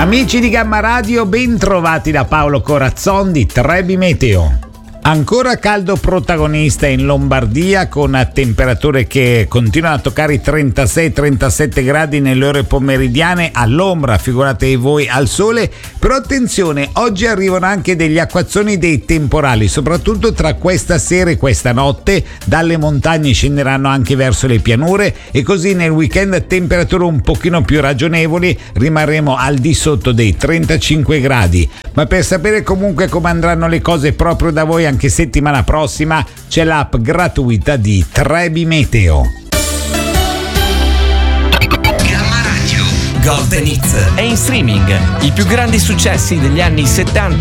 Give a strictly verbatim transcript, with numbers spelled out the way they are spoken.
Amici di Gamma Radio, ben trovati da Paolo Corazzon di Trebi Meteo. Ancora caldo protagonista in Lombardia, con temperature che continuano a toccare i trentasei trentasette gradi nelle ore pomeridiane all'ombra, figuratevi voi al sole. Però attenzione, oggi arrivano anche degli acquazzoni, dei temporali, soprattutto tra questa sera e questa notte. Dalle montagne scenderanno anche verso le pianure e così nel weekend temperature un pochino più ragionevoli, rimarremo al di sotto dei trentacinque gradi. Ma per sapere comunque come andranno le cose proprio da voi anche settimana prossima, c'è l'app gratuita di Trebi Meteo. Gamma Radio Golden Hits è in streaming. I più grandi successi degli anni settanta